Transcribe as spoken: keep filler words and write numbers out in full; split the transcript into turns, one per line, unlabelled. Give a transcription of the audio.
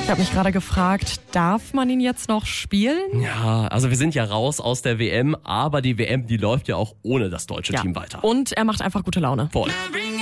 Ich habe mich gerade gefragt, darf man ihn jetzt noch spielen?
Ja, also wir sind ja raus aus der W M, aber die W M, die läuft ja auch ohne das deutsche
Ja.
Team weiter.
Und er macht einfach gute Laune.
Voll.